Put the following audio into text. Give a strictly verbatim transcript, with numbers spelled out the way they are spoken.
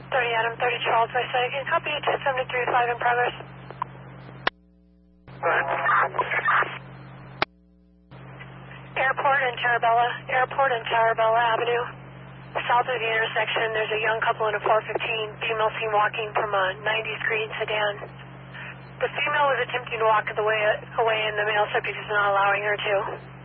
thirty Adam, thirty Charles, I say. Can copy two seven three five in progress. Airport and Tarabella, Airport and Tarabella Avenue. South of the intersection, there's a young couple in a four fifteen, female seen walking from a nineties green sedan. The female was attempting to walk the way away and the male subject is not allowing her to.